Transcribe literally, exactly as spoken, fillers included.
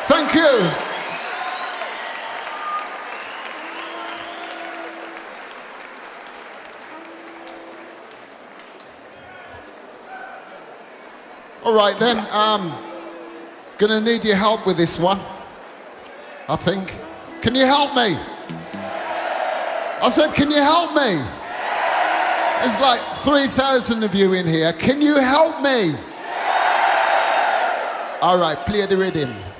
Thank you. All right then, um, gonna need your help with this one, I think. Can you help me? I said, can you help me? There's like three thousand of you in here. Can you help me? All right, play the rhythm.